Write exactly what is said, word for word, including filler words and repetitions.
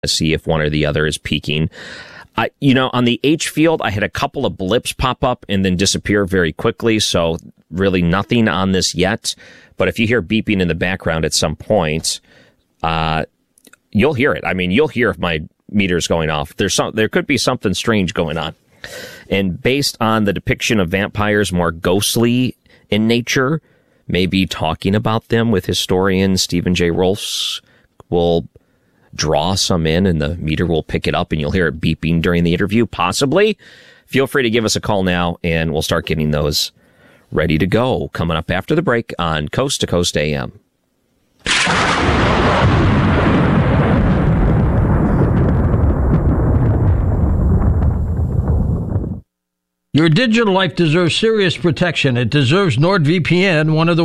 to see if one or the other is peaking. Uh, you know, on the H field, I had a couple of blips pop up and then disappear very quickly, so really nothing on this yet. But if you hear beeping in the background at some point, uh, you'll hear it. I mean, you'll hear if my meter's going off. There's some, there could be something strange going on. And based on the depiction of vampires more ghostly in nature, maybe talking about them with historian Stephen J. Rolfs will draw some in and the meter will pick it up and you'll hear it beeping during the interview, possibly. Feel free to give us a call now and we'll start getting those ready to go. Coming up after the break on Coast to Coast A M. Your digital life deserves serious protection. It deserves NordVPN, one of the